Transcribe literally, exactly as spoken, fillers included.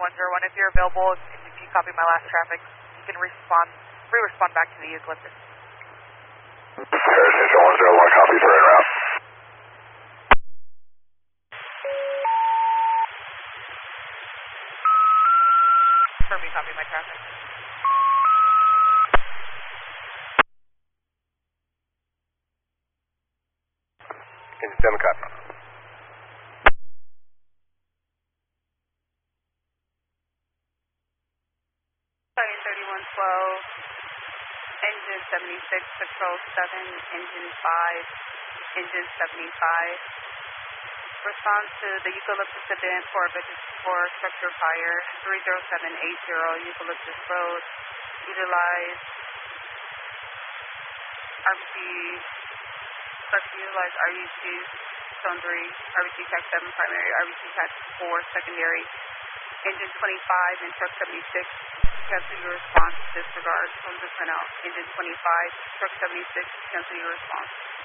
one zero one. If you're available, if you copy my last traffic, you can respond, re-respond back to the Eucalyptus. Air one zero one, copy for en route. For me, copy my traffic. Engine seven, copy. thirty-one twelve, engine seventy-six, patrol seven, engine five, engine seventy-five. Response to the Eucalyptus event for for structure fire, three zero seven eight zero Eucalyptus Road. Utilize R B C, correct, utilize R B C Zone three, R B C Tac seven primary, R B C Tac four secondary, engine twenty-five and truck seventy-six. Cancel your response, disregard from the printout. Engine twenty-five, truck seventy-six, cancel your response.